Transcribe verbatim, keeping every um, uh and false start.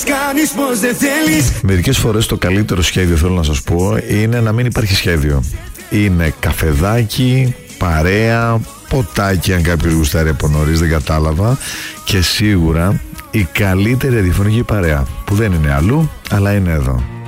Μερικές φορές το καλύτερο σχέδιο, θέλω να σας πω, είναι να μην υπάρχει σχέδιο. Είναι καφεδάκι, παρέα, ποτάκι αν κάποιος γουστάρει από νωρίς, δεν κατάλαβα. Και σίγουρα η καλύτερη αδιαφωνική παρέα, που δεν είναι αλλού αλλά είναι εδώ.